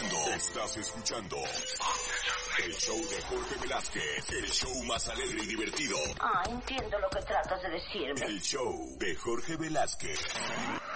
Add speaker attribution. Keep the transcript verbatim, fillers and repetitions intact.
Speaker 1: escuchando, estás escuchando el show de Jorge Velázquez, el show más alegre y divertido.
Speaker 2: Ah, entiendo lo que tratas de decirme.
Speaker 1: El show de Jorge Velázquez.